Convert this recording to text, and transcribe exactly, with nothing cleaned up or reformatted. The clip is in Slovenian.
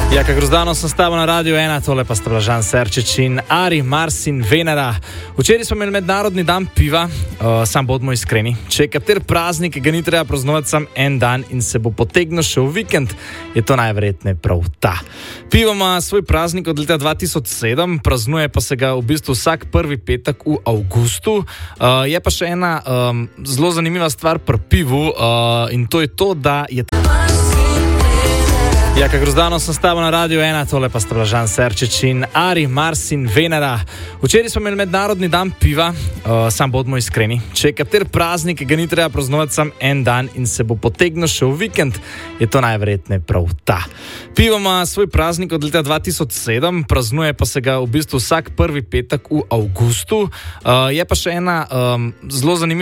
Ja, kako grozdano sem stavil na Radio ena, tole pa sta Blažan Serčič in Ari, Mars in Venera. Včeraj smo imeli mednarodni dan piva, uh, sam bodimo iskreni. Če je kater praznik, ga ni treba praznovati sam en dan in se bo potegnil še v vikend, je to najverjetneje prav ta. Pivo ima svoj praznik od leta dva tisoč sedem, praznuje pa se ga v bistvu vsak prvi petek v avgustu. Uh, je pa še ena um, zelo zanimiva stvar pri pivu uh, in to je to, da je... Ja, kako grozdano sem stavil na Radio ena, tole pa sta Blažan Serčič in Ari, Mars in Venera. Včeraj smo imeli mednarodni dan piva, uh, sam bodimo iskreni. Če je kater praznik, ga ni treba praznovati sam en dan in se bo potegnil še v vikend, je to najverjetneje prav ta. Pivo ima svoj praznik od leta dva tisoč sedem, praznuje pa se ga v bistvu vsak prvi petek v avgustu. Uh, je pa še ena um, zelo zanimiva